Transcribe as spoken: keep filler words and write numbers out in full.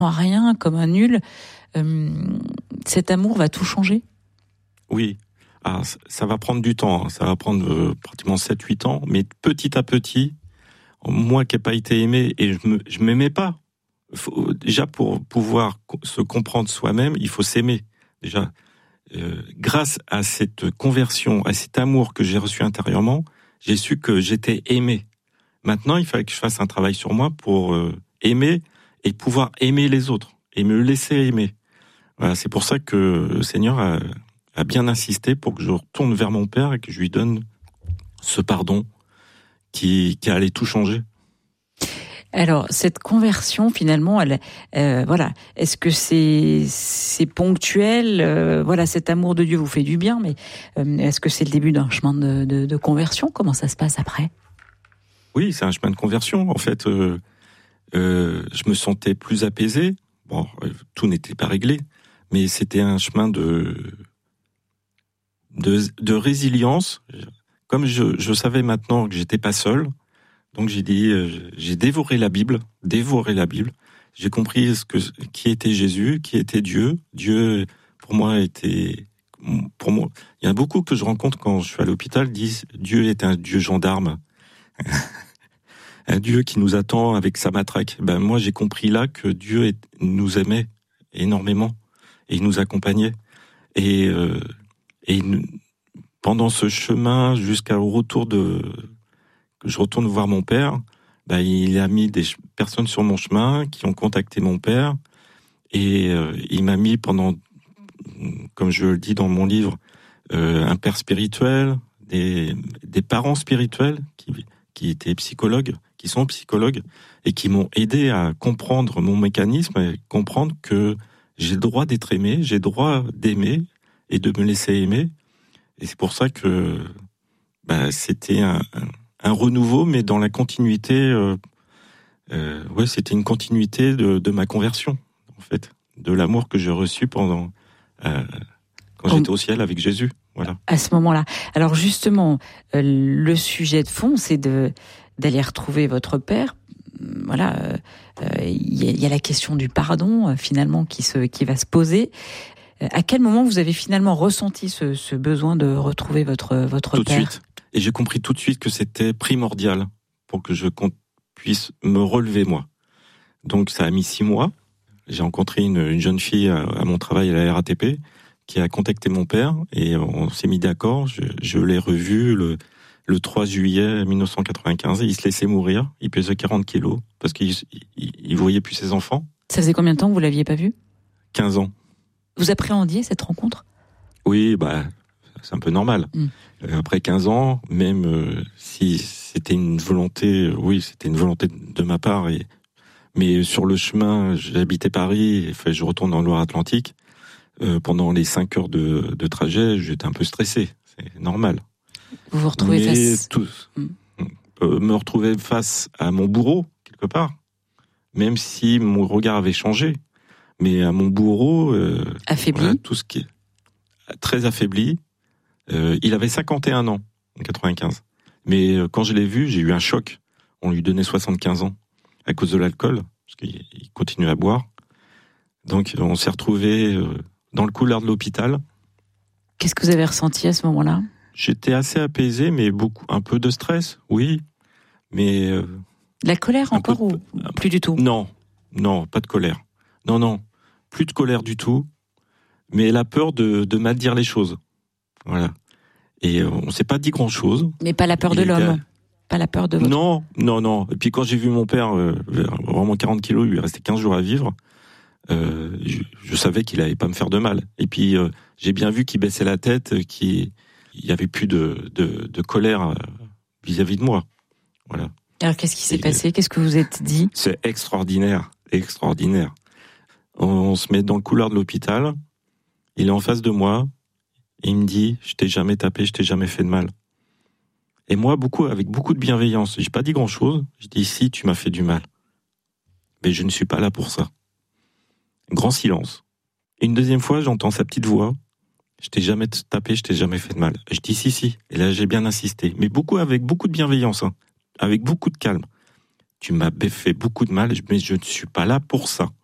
rien, comme un nul, euh, cet amour va tout changer ? Oui. Ah, ça va prendre du temps, hein. Ça va prendre euh, pratiquement sept huit ans, mais petit à petit, moi qui n'ai pas été aimé, et je me, je m'aimais pas. Faut, déjà, pour pouvoir se comprendre soi-même, il faut s'aimer. Déjà, euh, grâce à cette conversion, à cet amour que j'ai reçu intérieurement, j'ai su que j'étais aimé. Maintenant, il fallait que je fasse un travail sur moi pour euh, aimer et pouvoir aimer les autres et me laisser aimer. Voilà, c'est pour ça que le Seigneur a, a bien insisté pour que je retourne vers mon Père et que je lui donne ce pardon qui, qui allait tout changer. Alors, cette conversion, finalement, elle, euh, voilà, est-ce que c'est, c'est ponctuel ? euh, Voilà, cet amour de Dieu vous fait du bien, mais euh, est-ce que c'est le début d'un chemin de, de, de conversion ? Comment ça se passe après ? Oui, c'est un chemin de conversion. En fait, euh, euh, je me sentais plus apaisé. Bon, euh, tout n'était pas réglé, mais c'était un chemin de de, de résilience. Comme je, je savais maintenant que j'étais pas seul, donc j'ai dit, euh, j'ai dévoré la Bible, dévoré la Bible. J'ai compris ce que qui était Jésus, qui était Dieu. Dieu, pour moi, était pour moi. Il y en a beaucoup que je rencontre quand je suis à l'hôpital disent Dieu est un Dieu gendarme. Un Dieu qui nous attend avec sa matraque. Ben moi, j'ai compris là que Dieu est, nous aimait énormément et il nous accompagnait. Et, euh, et pendant ce chemin jusqu'au retour de, que je retourne voir mon père, ben il a mis des personnes sur mon chemin qui ont contacté mon père et euh, il m'a mis pendant, comme je le dis dans mon livre, euh, un père spirituel, des, des parents spirituels qui qui étaient psychologues, qui sont psychologues, et qui m'ont aidé à comprendre mon mécanisme, et comprendre que j'ai le droit d'être aimé, j'ai le droit d'aimer, et de me laisser aimer. Et c'est pour ça que bah, c'était un, un, un renouveau, mais dans la continuité, euh, euh, ouais, c'était une continuité de, de ma conversion, en fait, de l'amour que j'ai reçu pendant, euh, quand oh. j'étais au ciel avec Jésus. Voilà. À ce moment-là. Alors justement, euh, le sujet de fond, c'est de d'aller retrouver votre père. Voilà, il euh, y, y a la question du pardon euh, finalement qui se qui va se poser. Euh, à quel moment vous avez finalement ressenti ce, ce besoin de retrouver votre votre tout père ? Tout de suite. Et j'ai compris tout de suite que c'était primordial pour que je puisse me relever moi. Donc ça a mis six mois. J'ai rencontré une, une jeune fille à, à mon travail à la R A T P. Qui a contacté mon père et on s'est mis d'accord. Je, je l'ai revu le, le trois juillet mille neuf cent quatre-vingt-quinze. Il se laissait mourir. Il pesait quarante kilos parce qu'il il, il voyait plus ses enfants. Ça faisait combien de temps que vous l'aviez pas vu ? quinze ans. Vous appréhendiez cette rencontre ? Oui, bah c'est un peu normal. Mm. Après quinze ans, même euh, si c'était une volonté, euh, oui, c'était une volonté de ma part. Et, mais sur le chemin, j'habitais Paris, et, enfin, je retourne en Loire-Atlantique. Euh, pendant les cinq heures de, de trajet, j'étais un peu stressé. C'est normal. Vous vous retrouvez Mais face... Tout, mm. euh, me retrouver face à mon bourreau, quelque part. Même si mon regard avait changé. Mais à mon bourreau... Euh, affaibli voilà, tout ce qui est très affaibli. Euh, il avait cinquante et un ans, en quatre-vingt-quinze. Mais euh, quand je l'ai vu, j'ai eu un choc. On lui donnait soixante-quinze ans à cause de l'alcool, parce qu'il continuait à boire. Donc on s'est retrouvés... Euh, dans le couloir de l'hôpital. Qu'est-ce que vous avez ressenti à ce moment-là ? J'étais assez apaisé, mais beaucoup, un peu de stress, oui. Mais euh, la colère encore de, ou plus du tout ? Non, non, pas de colère. Non, non, plus de colère du tout. Mais la peur de, de mal dire les choses. Voilà. Et euh, on s'est pas dit grand-chose. Mais pas la peur de l'homme. Était... Pas la peur de votre... Non, non, non. Et puis quand j'ai vu mon père, euh, vraiment quarante kilos, il lui restait quinze jours à vivre. Euh, je, je savais qu'il allait pas me faire de mal. Et puis euh, j'ai bien vu qu'il baissait la tête, qu'il il y avait plus de, de, de colère vis-à-vis de moi. Voilà. Alors qu'est-ce qui s'est Et passé ? Qu'est-ce que vous êtes dit ? C'est extraordinaire, extraordinaire. On, on se met dans le couloir de l'hôpital. Il est en face de moi. Et il me dit : je t'ai jamais tapé, je t'ai jamais fait de mal. Et moi, beaucoup, avec beaucoup de bienveillance, j'ai pas dit grand-chose. Je dis : si, tu m'as fait du mal. Mais je ne suis pas là pour ça. Grand silence. Et une deuxième fois, j'entends sa petite voix. Je t'ai jamais tapé, je t'ai jamais fait de mal. Je dis si, si. Et là, j'ai bien insisté. Mais beaucoup, avec beaucoup de bienveillance, hein. Avec beaucoup de calme. Tu m'as fait beaucoup de mal, mais je ne suis pas là pour ça.